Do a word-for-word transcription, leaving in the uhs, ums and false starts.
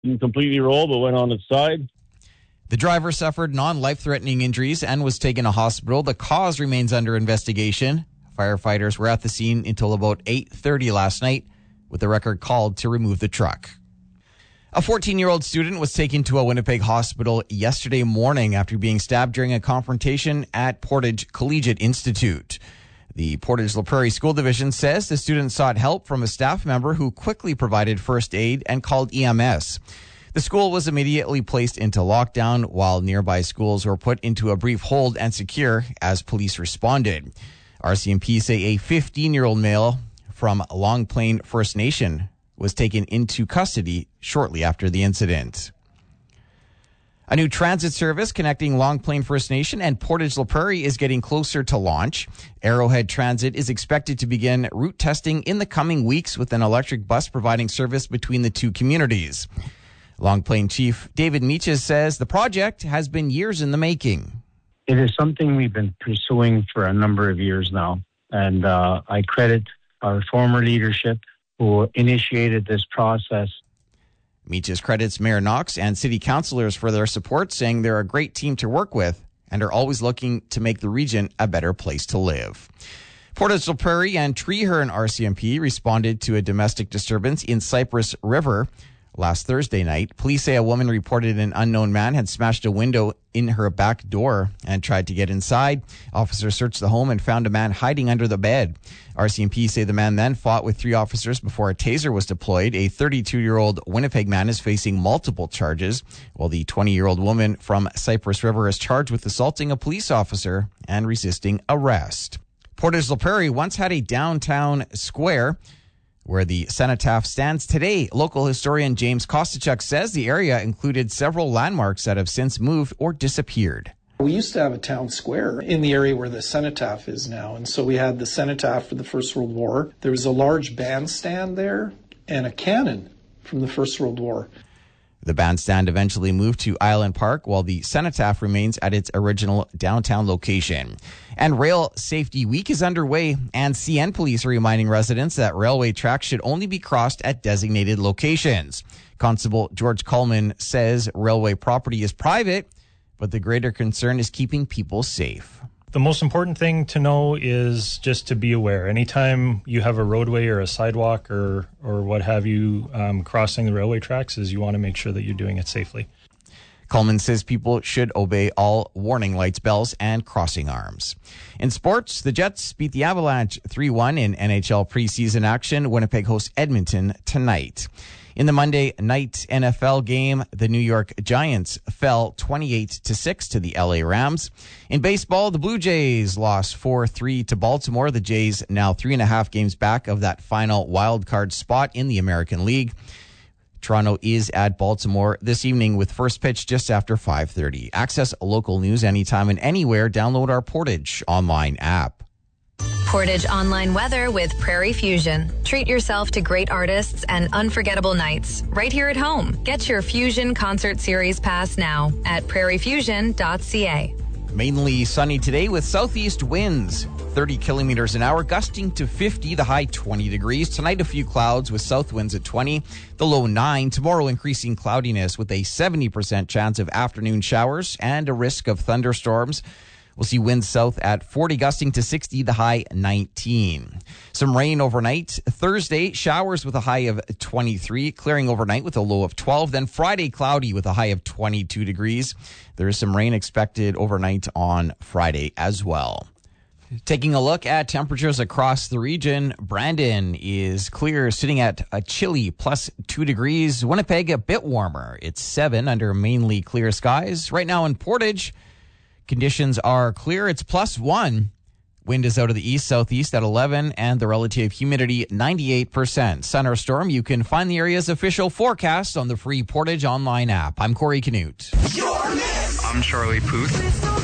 Didn't completely roll, but went on its side. The driver suffered non-life-threatening injuries and was taken to hospital. The cause remains under investigation. Firefighters were at the scene until about eight thirty last night, with the record called to remove the truck. A fourteen-year-old student was taken to a Winnipeg hospital yesterday morning after being stabbed during a confrontation at Portage Collegiate Institute. The Portage La Prairie School Division says the student sought help from a staff member who quickly provided first aid and called E M S. The school was immediately placed into lockdown while nearby schools were put into a brief hold and secure as police responded. R C M P say a fifteen-year-old male from Long Plain First Nation was taken into custody shortly after the incident. A new transit service connecting Long Plain First Nation and Portage La Prairie is getting closer to launch. Arrowhead Transit is expected to begin route testing in the coming weeks with an electric bus providing service between the two communities. Long Plain Chief David Meaches says the project has been years in the making. It is something we've been pursuing for a number of years now, and uh, I credit our former leadership who initiated this process. Meaches credits Mayor Knox and city councillors for their support, saying they're a great team to work with and are always looking to make the region a better place to live. Portage La Prairie and Treeherne R C M P responded to a domestic disturbance in Cypress River last Thursday night. Police say a woman reported an unknown man had smashed a window in her back door and tried to get inside. Officers searched the home and found a man hiding under the bed. R C M P say the man then fought with three officers before a taser was deployed. A thirty-two-year-old Winnipeg man is facing multiple charges, while the twenty-year-old woman from Cypress River is charged with assaulting a police officer and resisting arrest. Portage La Prairie once had a downtown square where the cenotaph stands today. Local historian James Kostachuk says the area included several landmarks that have since moved or disappeared. We used to have a town square in the area where the cenotaph is now, and so we had the cenotaph for the First World War. There was a large bandstand there and a cannon from the First World War. The bandstand eventually moved to Island Park, while the cenotaph remains at its original downtown location. And Rail Safety Week is underway, and C N police are reminding residents that railway tracks should only be crossed at designated locations. Constable George Coleman says railway property is private, but the greater concern is keeping people safe. The most important thing to know is just to be aware. Anytime you have a roadway or a sidewalk or or what have you um, crossing the railway tracks, is you want to make sure that you're doing it safely. Coleman says people should obey all warning lights, bells, and crossing arms. In sports, the Jets beat the Avalanche three one in N H L preseason action. Winnipeg hosts Edmonton tonight. In the Monday night N F L game, the New York Giants fell twenty-eight to six to the L A Rams. In baseball, the Blue Jays lost four three to Baltimore. The Jays now three and a half games back of that final wild card spot in the American League. Toronto is at Baltimore this evening with first pitch just after five thirty. Access local news anytime and anywhere. Download our Portage online app. Portage online weather with Prairie Fusion. Treat yourself to great artists and unforgettable nights right here at home. Get your Fusion Concert Series pass now at prairie fusion dot c a. Mainly sunny today with southeast winds, thirty kilometers an hour, gusting to fifty, the high twenty degrees. Tonight, a few clouds with south winds at twenty, the low nine. Tomorrow, increasing cloudiness with a seventy percent chance of afternoon showers and a risk of thunderstorms. We'll see winds south at forty, gusting to sixty, the high nineteen. Some rain overnight. Thursday, showers with a high of twenty-three, clearing overnight with a low of twelve. Then Friday, cloudy with a high of twenty-two degrees. There is some rain expected overnight on Friday as well. Taking a look at temperatures across the region, Brandon is clear, sitting at a chilly plus two degrees. Winnipeg, a bit warmer. It's seven under mainly clear skies. Right now in Portage, conditions are clear. It's plus one. Wind is out of the east, southeast at eleven, and the relative humidity ninety-eight percent. Sun or storm, you can find the area's official forecast on the free Portage online app. I'm Corey Canute. I'm Charlie Puth.